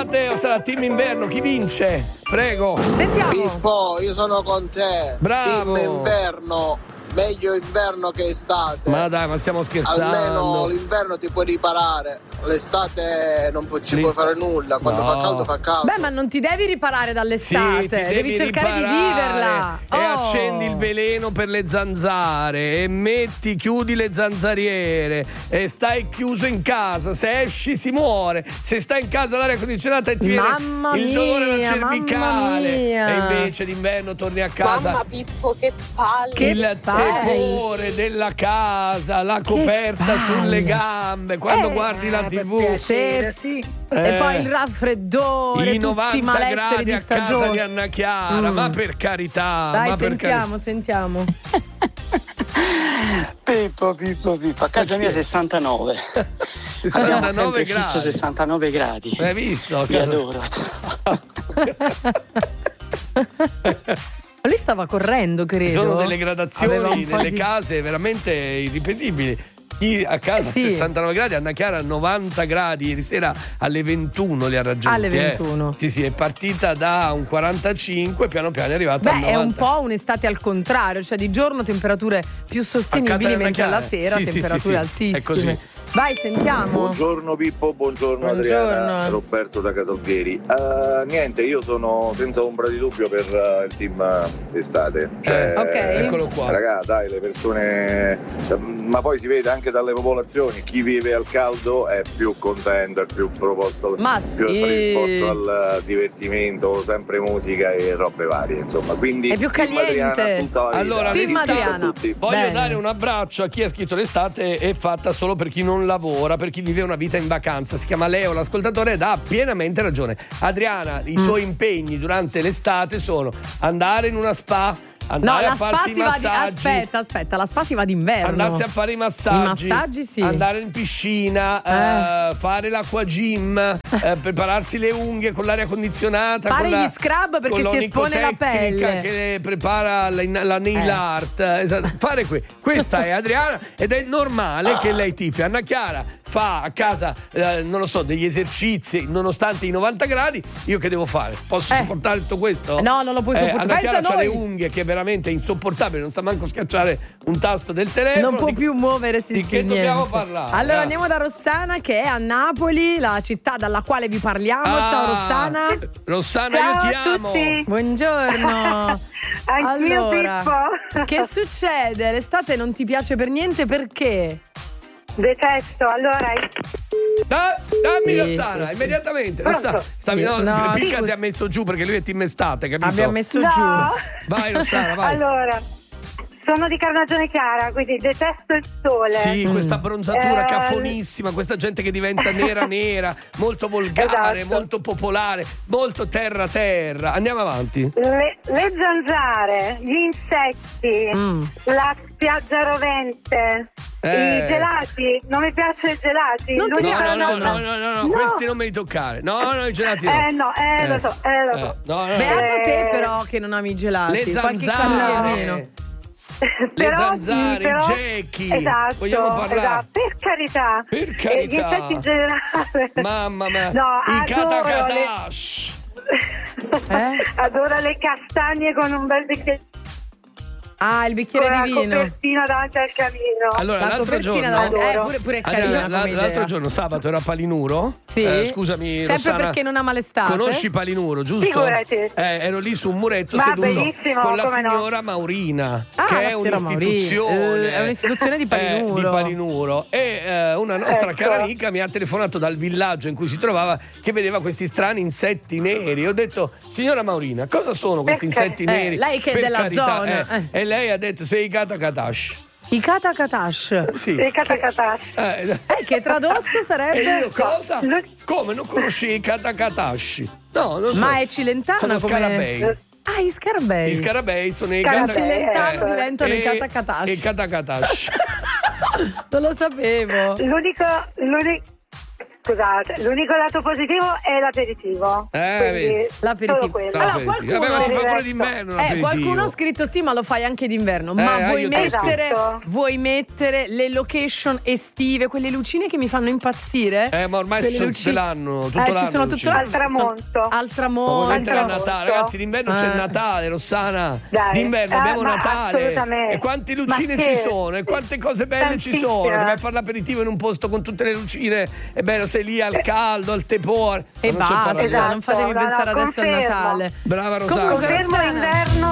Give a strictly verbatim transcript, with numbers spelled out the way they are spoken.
estate o sarà team inverno? Chi vince? Prego. Sentiamo. Pippo, io sono con te. Bravo. Team inverno. Meglio inverno che estate. Ma dai, ma stiamo scherzando. Almeno l'inverno ti puoi riparare. L'estate non pu- ci puoi fare nulla. Quando No. fa caldo fa caldo. Beh, ma non ti devi riparare dall'estate, Sì, ti devi, devi cercare riparare di viverla. e Oh. accendi il veleno per le zanzare e metti, chiudi le zanzariere e stai chiuso in casa. Se esci si muore, se stai in casa l'aria condizionata e ti viene Mamma il dolore alla mia, cervicale mamma mia. e invece d'inverno torni a casa. Mamma Pippo, che palle. Che il palle. tepore della casa, la coperta sulle gambe quando Eh, guardi la tivù. Piacere, sì. E Eh. poi il raffreddore, I tutti i novanta malesseri gradi di a casa stagione. di Anna Chiara, Mm. ma per carità, Dai, ma per sentiamo, sentiamo. Pippo, Pippo, Pippo, a casa mia sessantanove. Abbiamo sempre sessantanove fisso gradi. sessantanove gradi. Hai visto? Vi Casa- adoro. Lui stava correndo, credo. Ci sono delle Aveva gradazioni un po' nelle di- case veramente irripetibili. Chi a casa Eh sì. sessantanove gradi, Anna Chiara novanta gradi, ieri sera alle ventuno li ha raggiunti. Alle ventuno. Eh. Sì, sì, è partita da un quarantacinque, piano piano è arrivata a Beh, novanta. è un po' un'estate al contrario, cioè di giorno temperature più A casa sostenibili, di Anna mentre alla Chiara. sera Sì, sì, temperature sì, sì. altissime. È così. Vai, sentiamo. Buongiorno Pippo, buongiorno, Buongiorno. Adriana, Roberto da Casalghieri. Uh, niente, io sono senza ombra di dubbio per uh, il team uh, estate. Cioè, Eh, ok. Eccolo qua. Raga, dai, le persone, ma poi si vede anche dalle popolazioni, chi vive al caldo è più contento, è più proposto, Ma più sì. predisposto al uh, divertimento, sempre musica e robe varie, insomma. Quindi È più team Adriana caliente. tutta la vita. Allora, Team l'estate- Adriana. tutti. Voglio Bene. dare un abbraccio a chi ha scritto l'estate è fatta solo per chi non lavora, per chi vive una vita in vacanza. Si chiama Leo, l'ascoltatore, ed ha pienamente ragione. Adriana, i Mm. suoi impegni durante l'estate sono andare in una spa, No, andare la a spa farsi i si va di... massaggi. Aspetta, aspetta, la spa si va d'inverno. Andarsi a fare i massaggi, I massaggi, sì. andare in piscina, Eh. eh, fare l'acqua gym, eh, prepararsi le unghie con l'aria condizionata, Fare con la, gli scrub perché con si espone la l'onicotecnica pelle. che prepara la, la nail Eh. art. Esatto. Fare que- questa è Adriana ed è normale che lei tifi. Anna Chiara fa a casa, eh, non lo so, degli esercizi nonostante i novanta gradi. Io che devo fare? Posso Eh. sopportare tutto questo? No, non lo puoi Eh, sopportare. Anna Chiara Pensa ha noi. le unghie che è veramente insopportabile, non sa manco schiacciare un tasto del telefono. Non può Di- più muoversi. di sì, che niente. dobbiamo parlare? Allora Ah. andiamo da Rossana che è a Napoli, la città dalla quale vi parliamo. Ah, Ciao Rossana. Rossana, Ciao io ti a amo. tutti. Buongiorno. Anch'io Allora, Pippo. che succede? L'estate non ti piace per niente perché? Detesto, allora Da- dammi Sì, Rossana, sì. immediatamente. Pronto? Rossana, stavi, no, No, Picca scusa. ti ha messo giù perché lui è team estate, capito? Abbiamo messo no. giù. Vai Rossana, vai. Allora, sono di carnagione chiara, quindi detesto il sole. Sì, questa bronzatura Eh, cafonissima, questa gente che diventa nera nera, molto volgare, Esatto. molto popolare, molto terra terra. Andiamo avanti. Le, le zanzare, gli insetti, Mm. la spiaggia rovente, Eh. i gelati, non mi piacciono i gelati. Non ti No, L'unica no, no, cosa- no, no, no, no, questi non me li toccare. No, no, i gelati no. Eh no, eh, lo so, eh lo so. Eh, no, no, no. Beato te Eh. però che non ami i gelati. Le Qualche zanzare. cagnolino. Le Però zanzare, sì, però- i gechi. Esatto, Vogliamo parlare? esatto, per carità. Per Eh, Gli carità. insetti in generale. Mamma mia. No, I adoro katakatash. Eh? Adoro le castagne con un bel bicchiere Ah, il bicchiere con la di vino. copertina davanti al camino. Allora, La l'altro copertina giorno davanti- eh, Adoro. pure, pure è Adriana, carina la- come l'altro idea. giorno sabato ero a Palinuro. Sì. Eh, scusami, Sempre Rossana. perché non ama l'estate. Conosci Palinuro, giusto? Figurati. Eh, ero lì su un muretto Ma seduto bellissimo, con la come no. signora Maurina, Ah, che la è signora un'istituzione. Maurina. Eh, è un'istituzione di Palinuro. eh, di Palinuro. E eh, una nostra Ecco. cara amica mi ha telefonato dal villaggio in cui si trovava, che vedeva questi strani insetti neri. Ho detto, signora Maurina, cosa sono questi Perché? insetti Eh, neri? lei che è Per della carità, zona, eh. eh. E lei ha detto, sei i katakatash. I katakatash. Sì. Il catacatash. Eh, Eh, che tradotto e sarebbe? io cosa? Lo- Come non conosci i katakatash? No, non so. Ma è cilentana Sono come... scarabei. Ah, i scarabei. Gli scarabei sono i Scarabei, katakatash. Cilentano eh, diventano i E- katakatash. e i katakatash. Non lo sapevo. L'unico, l'unico, scusate, l'unico lato positivo è l'aperitivo. Eh, Quindi, vedi. L'aperitivo. solo quello. Allora, Vabbè, qualcuno- ma si fa pure Diverso. d'inverno Eh, l'aperitivo. qualcuno ha scritto sì, ma lo fai anche d'inverno. ma Eh, vuoi io te lo mettere, scrivo. vuoi mettere le location estive, quelle lucine che mi fanno impazzire? Eh, ma ormai Quelle sono luci- tutte l'anno, tutto eh, l'anno ci sono tutto lucine. l'anno. Al tramonto. Sono- Al Ma tramonto. vuoi mettere a Al Natale? tramonto. Ragazzi, d'inverno c'è Eh. il Natale, Rossana. Dai. D'inverno Eh, abbiamo ma Natale. assolutamente. E quante lucine Ma ci sì. sono? E quante cose belle ci Tantissime. sono? Che vai a fare l'aperitivo in un posto con tutte le lucine. È bello, sei lì al caldo, al tepore. E Ma non c'è basta, paragone. Esatto, non fatemi no, no, pensare adesso al confermo. Natale. Brava Rossana. Comunque, Confermo Rossana, inverno